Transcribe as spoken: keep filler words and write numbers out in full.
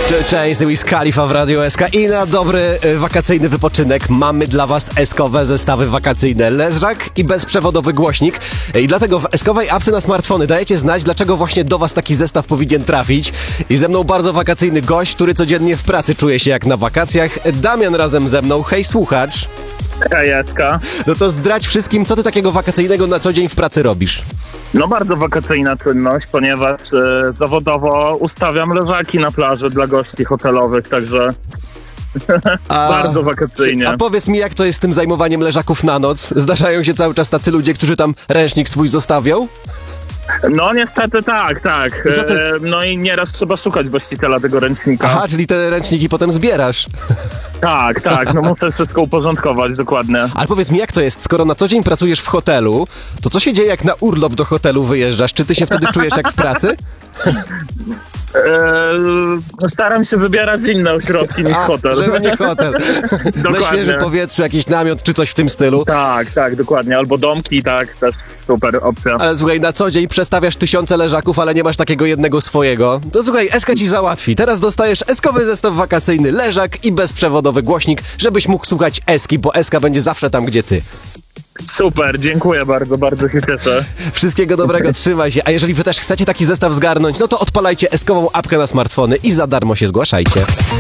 Część Wiz Khalifa w Radio S K i na dobry y, wakacyjny wypoczynek mamy dla Was eskowe zestawy wakacyjne. Leżak i bezprzewodowy głośnik. I dlatego w eskowej apce na smartfony dajecie znać, dlaczego właśnie do Was taki zestaw powinien trafić. I ze mną bardzo wakacyjny gość, który codziennie w pracy czuje się jak na wakacjach. Damian razem ze mną. Hej słuchacz. Hejeczka. No to zdradź wszystkim, co Ty takiego wakacyjnego na co dzień w pracy robisz. No bardzo wakacyjna czynność, ponieważ e, zawodowo ustawiam leżaki na plaży dla gości hotelowych, także A, bardzo wakacyjnie. A powiedz mi, jak to jest z tym zajmowaniem leżaków na noc? Zdarzają się cały czas tacy ludzie, którzy tam ręcznik swój zostawią? No niestety tak, tak. I co ty- E, no i nieraz trzeba szukać właściciela tego ręcznika. Aha, czyli te ręczniki potem zbierasz. Tak, tak, no muszę wszystko uporządkować dokładnie. Ale powiedz mi, jak to jest, skoro na co dzień pracujesz w hotelu, to co się dzieje, jak na urlop do hotelu wyjeżdżasz? Czy ty się wtedy czujesz jak w pracy? E, staram się wybierać inne ośrodki niż A, hotel. żeby nie hotel. Na Dokładnie. świeżym powietrzu, jakiś namiot czy coś w tym stylu. Tak, tak, dokładnie. Albo domki, tak, też super opcja. Ale słuchaj, na co dzień przestawiasz tysiące leżaków, ale nie masz takiego jednego swojego. To słuchaj, Eska ci załatwi. Teraz dostajesz eskowy zestaw wakacyjny, leżak i bezprzewodowy głośnik, żebyś mógł słuchać Eski, bo Eska będzie zawsze tam, gdzie ty. Super, dziękuję bardzo, bardzo się cieszę. Wszystkiego dobrego, trzymaj się. A jeżeli wy też chcecie taki zestaw zgarnąć, no to odpalajcie eskową apkę na smartfony i za darmo się zgłaszajcie.